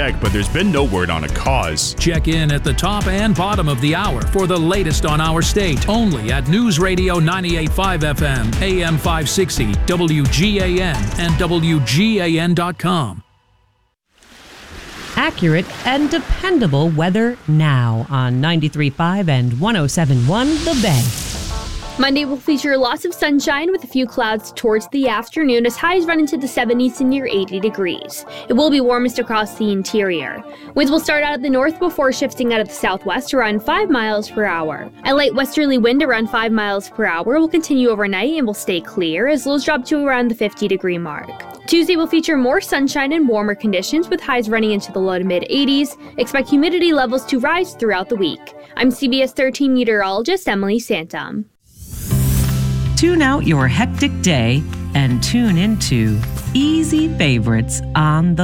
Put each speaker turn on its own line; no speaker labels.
check, but there's been no word on a cause.
Check in at the top and bottom of the hour for the latest on our state, only at News Radio 98.5 FM, AM 560, WGAN, and WGAN.com.
Accurate and dependable weather now on 93.5 and 107.1 The Bay.
Monday will feature lots of sunshine with a few clouds towards the afternoon as highs run into the 70s to near 80 degrees. It will be warmest across the interior. Winds will start out of the north before shifting out of the southwest around 5 miles per hour. A light westerly wind around 5 miles per hour will continue overnight and will stay clear as lows drop to around the 50-degree mark. Tuesday will feature more sunshine and warmer conditions with highs running into the low to mid-80s. Expect humidity levels to rise throughout the week. I'm CBS 13 meteorologist Emily Santum.
Tune out your hectic day and tune into Easy Favorites on the